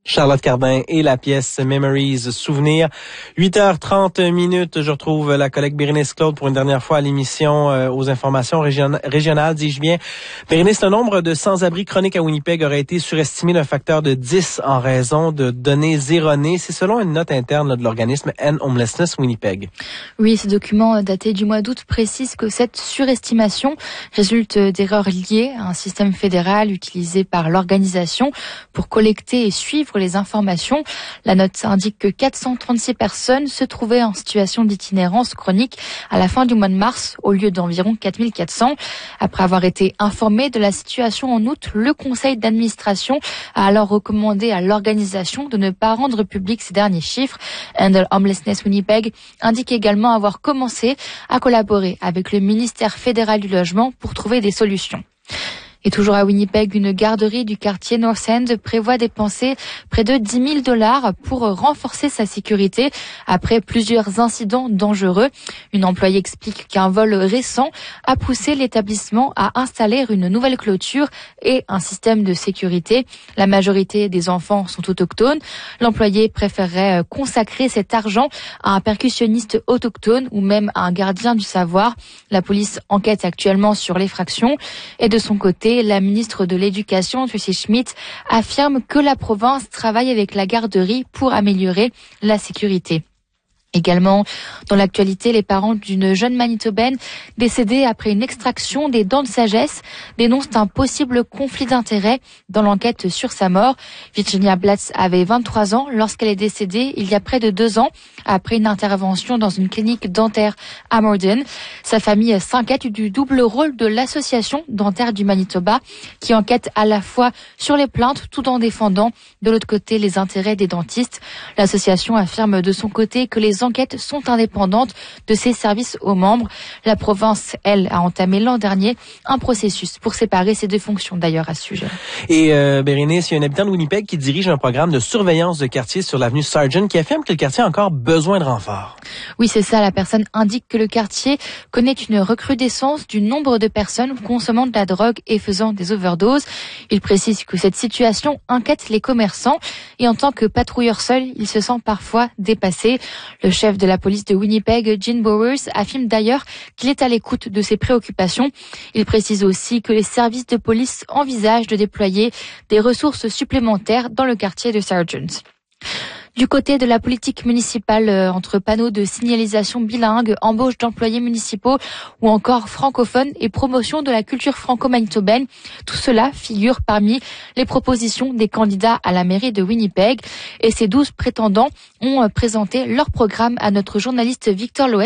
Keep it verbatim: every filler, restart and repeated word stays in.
Charlotte Cardin et la pièce Memories, Souvenirs. huit heures trente minutes, je retrouve la collègue Bérénice Claude pour une dernière fois à l'émission euh, aux informations région- régionales, dis-je bien. Bérénice, le nombre de sans-abri chroniques à Winnipeg aurait été surestimé d'un facteur de dix en raison de données erronées. C'est selon une note interne là, de l'organisme End Homelessness Winnipeg. Oui, ce document daté du mois d'août précise que cette surestimation résulte d'erreurs liées à un système fédéral utilisé par l'organisation pour collecter et suivre les informations. La note indique que quatre cent trente-six personnes se trouvaient en situation d'itinérance chronique à la fin du mois de mars, au lieu d'environ quatre mille quatre cents. Après avoir été informé de la situation en août, le conseil d'administration a alors recommandé à l'organisation de ne pas rendre public ces derniers chiffres. End Homelessness Winnipeg indique également avoir commencé à collaborer avec le ministère fédéral du logement pour trouver des solutions. Et toujours à Winnipeg, une garderie du quartier North End prévoit dépenser près de dix mille dollars pour renforcer sa sécurité après plusieurs incidents dangereux. Une employée explique qu'un vol récent a poussé l'établissement à installer une nouvelle clôture et un système de sécurité. La majorité des enfants sont autochtones. L'employé préférerait consacrer cet argent à un percussionniste autochtone ou même à un gardien du savoir. La police enquête actuellement sur l'effraction et de son côté, la ministre de l'Éducation, Tracy Schmidt, affirme que la province travaille avec la garderie pour améliorer la sécurité. Également, dans l'actualité, les parents d'une jeune Manitobaine décédée après une extraction des dents de sagesse dénoncent un possible conflit d'intérêts dans l'enquête sur sa mort. Virginia Blatz avait vingt-trois ans lorsqu'elle est décédée il y a près de deux ans après une intervention dans une clinique dentaire à Morden. Sa famille s'inquiète du double rôle de l'Association dentaire du Manitoba qui enquête à la fois sur les plaintes tout en défendant de l'autre côté les intérêts des dentistes. L'association affirme de son côté que les enquêtes sont indépendantes de ses services aux membres. La province, elle, a entamé l'an dernier un processus pour séparer ces deux fonctions d'ailleurs à ce sujet. Et euh, Bérénice, il y a un habitant de Winnipeg qui dirige un programme de surveillance de quartier sur l'avenue Sargent qui affirme que le quartier a encore besoin de renfort. Oui, c'est ça. La personne indique que le quartier connaît une recrudescence du nombre de personnes consommant de la drogue et faisant des overdoses. Il précise que cette situation inquiète les commerçants et en tant que patrouilleur seul, il se sent parfois dépassé. Le chef de la police de Winnipeg, Gene Bowers, affirme d'ailleurs qu'il est à l'écoute de ses préoccupations. Il précise aussi que les services de police envisagent de déployer des ressources supplémentaires dans le quartier de Sargent. Du côté de la politique municipale, euh, entre panneaux de signalisation bilingue, embauche d'employés municipaux ou encore francophones et promotion de la culture franco-manitobaine, tout cela figure parmi les propositions des candidats à la mairie de Winnipeg. Et ces douze prétendants ont euh, présenté leur programme à notre journaliste Victor Loès.